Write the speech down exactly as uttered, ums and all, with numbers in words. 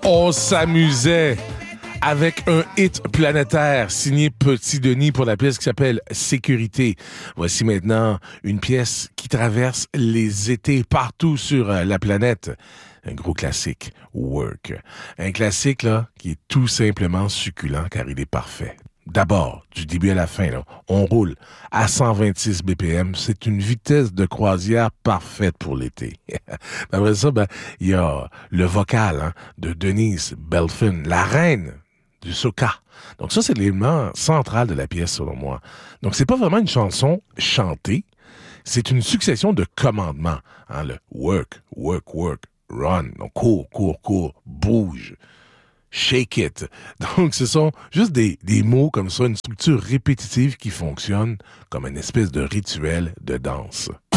On s'amusait avec un hit planétaire signé Petit Denis pour la pièce qui s'appelle Sécurité. Voici maintenant une pièce qui traverse les étés partout sur la planète. Un gros classique, Work. Un classique là qui est tout simplement succulent car il est parfait. D'abord, du début à la fin, là, on roule à cent vingt-six B P M. C'est une vitesse de croisière parfaite pour l'été. Après ça, ben, il y a le vocal hein, de Denise Belfin, la reine du soca. Donc ça, c'est l'élément central de la pièce, selon moi. Donc c'est pas vraiment une chanson chantée, c'est une succession de commandements. Hein, le work, work, work, run. Donc cours, cours, cours, bouge. Shake it. Donc, ce sont juste des, des mots comme ça, une structure répétitive qui fonctionne comme une espèce de rituel de danse.